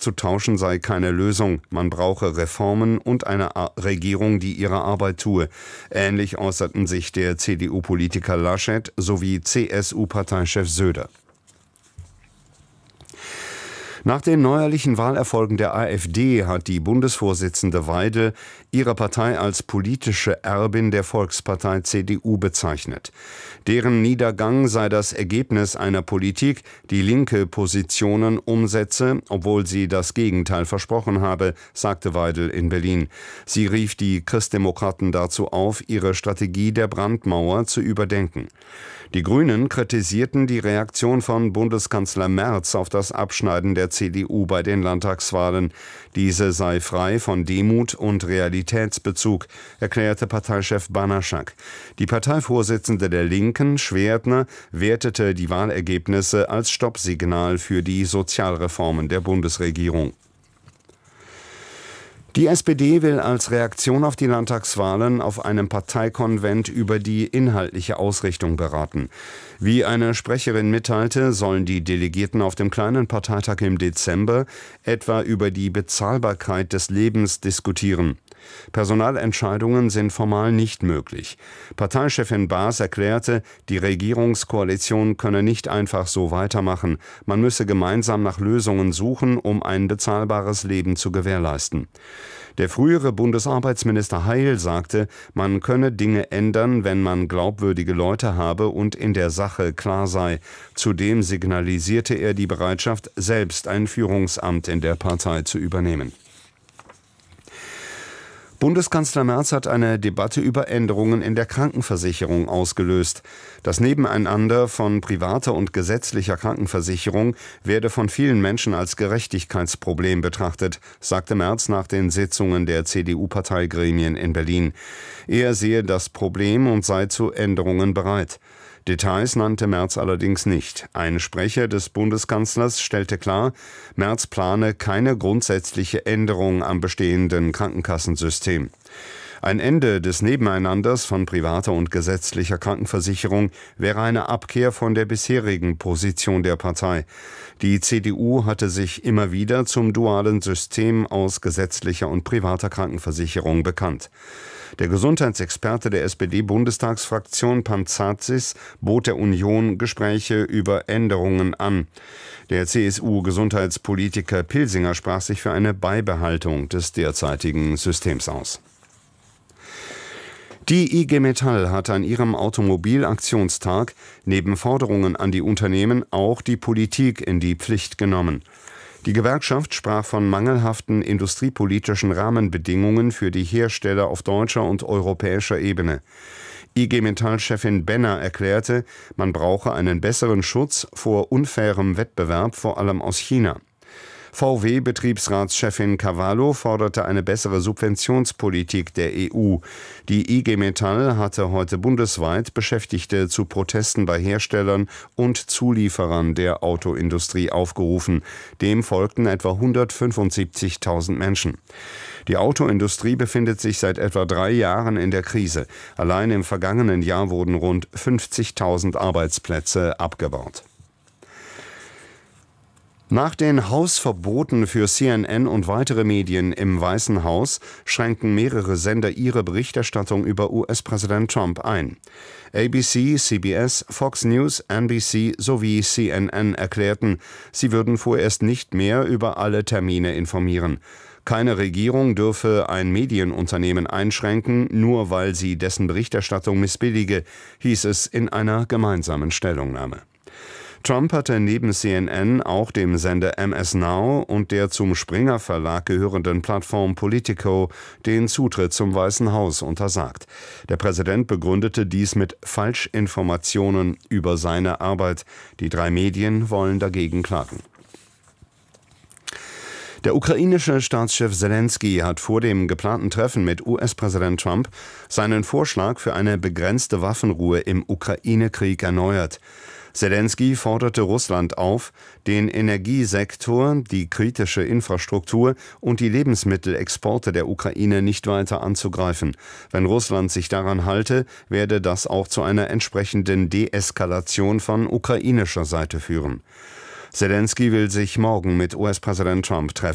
auszutauschen sei keine Lösung. Man brauche Reformen und eine Regierung, die ihre Arbeit tue. Ähnlich äußerten sich der CDU-Politiker Laschet sowie CSU-Parteichef Söder. Nach den neuerlichen Wahlerfolgen der AfD hat die Bundesvorsitzende Weidel ihre Partei als politische Erbin der Volkspartei CDU bezeichnet. Deren Niedergang sei das Ergebnis einer Politik, die linke Positionen umsetze, obwohl sie das Gegenteil versprochen habe, sagte Weidel in Berlin. Sie rief die Christdemokraten dazu auf, ihre Strategie der Brandmauer zu überdenken. Die Grünen kritisierten die Reaktion von Bundeskanzler Merz auf das Abschneiden der CDU bei den Landtagswahlen. Diese sei frei von Demut und Realitätsbezug, erklärte Parteichef Banaschak. Die Parteivorsitzende der Linken, Schwerdner, wertete die Wahlergebnisse als Stoppsignal für die Sozialreformen der Bundesregierung. Die SPD will als Reaktion auf die Landtagswahlen auf einem Parteikonvent über die inhaltliche Ausrichtung beraten. Wie eine Sprecherin mitteilte, sollen die Delegierten auf dem kleinen Parteitag im Dezember etwa über die Bezahlbarkeit des Lebens diskutieren. Personalentscheidungen sind formal nicht möglich. Parteichefin Baas erklärte, die Regierungskoalition könne nicht einfach so weitermachen. Man müsse gemeinsam nach Lösungen suchen, um ein bezahlbares Leben zu gewährleisten. Der frühere Bundesarbeitsminister Heil sagte, man könne Dinge ändern, wenn man glaubwürdige Leute habe und in der Sache klar sei. Zudem signalisierte er die Bereitschaft, selbst ein Führungsamt in der Partei zu übernehmen. Bundeskanzler Merz hat eine Debatte über Änderungen in der Krankenversicherung ausgelöst. Das Nebeneinander von privater und gesetzlicher Krankenversicherung werde von vielen Menschen als Gerechtigkeitsproblem betrachtet, sagte Merz nach den Sitzungen der CDU-Parteigremien in Berlin. Er sehe das Problem und sei zu Änderungen bereit. Details nannte Merz allerdings nicht. Ein Sprecher des Bundeskanzlers stellte klar, Merz plane keine grundsätzliche Änderung am bestehenden Krankenkassensystem. Ein Ende des Nebeneinanders von privater und gesetzlicher Krankenversicherung wäre eine Abkehr von der bisherigen Position der Partei. Die CDU hatte sich immer wieder zum dualen System aus gesetzlicher und privater Krankenversicherung bekannt. Der Gesundheitsexperte der SPD-Bundestagsfraktion Panzazis bot der Union Gespräche über Änderungen an. Der CSU-Gesundheitspolitiker Pilsinger sprach sich für eine Beibehaltung des derzeitigen Systems aus. Die IG Metall hat an ihrem Automobilaktionstag neben Forderungen an die Unternehmen auch die Politik in die Pflicht genommen. Die Gewerkschaft sprach von mangelhaften industriepolitischen Rahmenbedingungen für die Hersteller auf deutscher und europäischer Ebene. IG Metall-Chefin Benner erklärte, man brauche einen besseren Schutz vor unfairem Wettbewerb, vor allem aus China. VW-Betriebsratschefin Cavallo forderte eine bessere Subventionspolitik der EU. Die IG Metall hatte heute bundesweit Beschäftigte zu Protesten bei Herstellern und Zulieferern der Autoindustrie aufgerufen. Dem folgten etwa 175.000 Menschen. Die Autoindustrie befindet sich seit etwa 3 Jahren in der Krise. Allein im vergangenen Jahr wurden rund 50.000 Arbeitsplätze abgebaut. Nach den Hausverboten für CNN und weitere Medien im Weißen Haus schränken mehrere Sender ihre Berichterstattung über US-Präsident Trump ein. ABC, CBS, Fox News, NBC sowie CNN erklärten, sie würden vorerst nicht mehr über alle Termine informieren. Keine Regierung dürfe ein Medienunternehmen einschränken, nur weil sie dessen Berichterstattung missbillige, hieß es in einer gemeinsamen Stellungnahme. Trump hatte neben CNN auch dem Sender MS Now und der zum Springer Verlag gehörenden Plattform Politico den Zutritt zum Weißen Haus untersagt. Der Präsident begründete dies mit Falschinformationen über seine Arbeit. Die 3 Medien wollen dagegen klagen. Der ukrainische Staatschef Selenskyj hat vor dem geplanten Treffen mit US-Präsident Trump seinen Vorschlag für eine begrenzte Waffenruhe im Ukraine-Krieg erneuert. Selenskyj forderte Russland auf, den Energiesektor, die kritische Infrastruktur und die Lebensmittelexporte der Ukraine nicht weiter anzugreifen. Wenn Russland sich daran halte, werde das auch zu einer entsprechenden Deeskalation von ukrainischer Seite führen. Selenskyj will sich morgen mit US-Präsident Trump treffen.